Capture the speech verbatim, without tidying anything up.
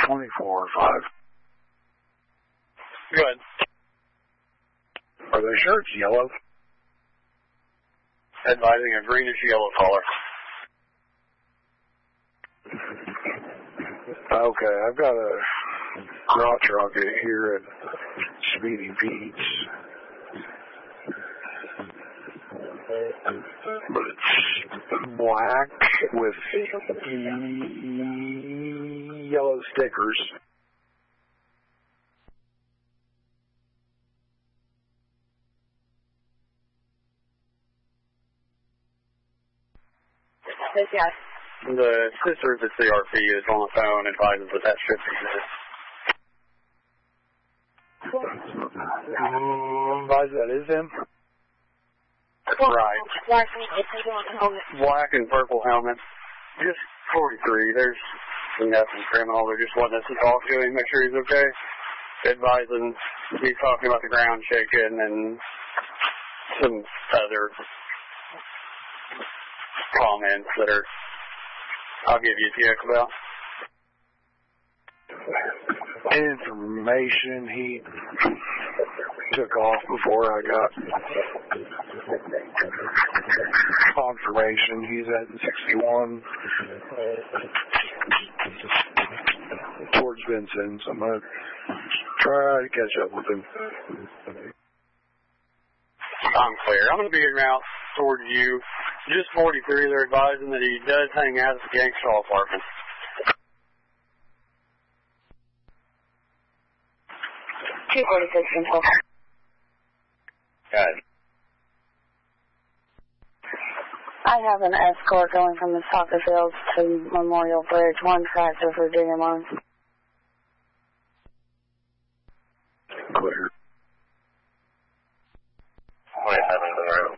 twenty-four five. Go ahead. Are their shirts yellow? Advising a greenish yellow color. Okay, I've got a crotch rocket here at Speedy Pete's. But it's black with yellow stickers. Yes. The sister of the C R P is on the phone advising that that should exist. Advise that is him? Right. Black and purple helmet. Just forty-three. There's nothing criminal. They're just wanting us to talk to him, make sure he's okay. Advising he's talking about the ground shaking and some other comments that are, I'll give you a tick about. Information, he took off before I got confirmation. He's at sixty-one towards Vincent, so I'm going to try to catch up with him. I'm clear. I'm going to be around towards you. Just forty-three, they're advising that he does hang out at the gangster apartment. two forty-six info. Got it. I have an escort going from the soccer fields to Memorial Bridge, one tractor for Virginia Mines. Clear. twenty-seven to the road.